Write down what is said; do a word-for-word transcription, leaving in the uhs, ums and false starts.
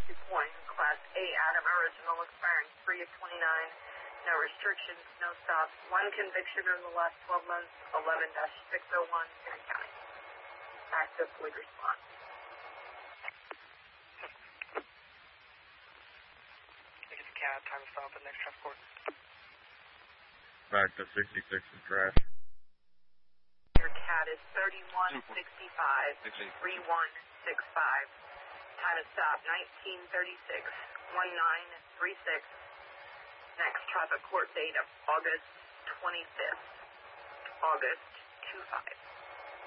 DuPois, Class A, Adam, original, expiring three of twenty-nine. No restrictions, no stops. One conviction in the last twelve months, eleven dash six oh one, Erie County. Active fleet response. I guess cab, time to stop at next transport. Back to sixty-six is trash. Your cat is thirty-one sixty-five, thirty-one sixty-five. Time to stop, nineteen thirty-six, nineteen thirty-six. Next traffic court date of August twenty-fifth. August twenty-fifth.